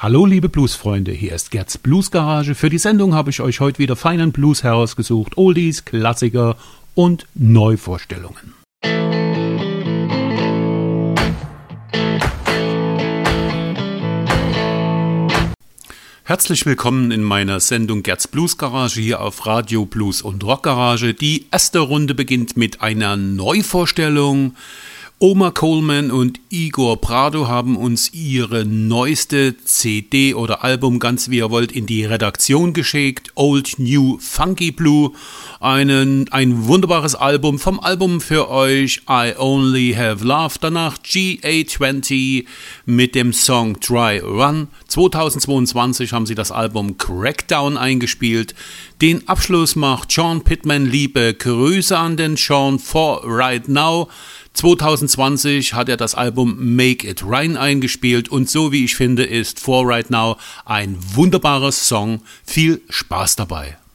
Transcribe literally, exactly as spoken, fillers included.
Hallo liebe Bluesfreunde, hier ist Gerds Bluesgarage. Für die Sendung habe ich euch heute wieder feinen Blues herausgesucht, Oldies, Klassiker und Neuvorstellungen. Herzlich willkommen in meiner Sendung Gerds Bluesgarage hier auf Radio Blues und Rockgarage. Die erste Runde beginnt mit einer Neuvorstellung. Oma Coleman und Igor Prado haben uns ihre neueste C D oder Album, ganz wie ihr wollt, in die Redaktion geschickt. Old New Funky Blue. Einen, ein wunderbares Album. Vom Album für euch I Only Have Love. Danach G A zwanzig mit dem Song Dry Run. zweitausendzweiundzwanzig haben sie das Album Crackdown eingespielt. Den Abschluss macht Sean Pittman. Liebe Grüße an den Sean for Right Now. zweitausendzwanzig hat er das Album Make It Rain eingespielt und so wie ich finde ist For Right Now ein wunderbares Song. Viel Spaß dabei.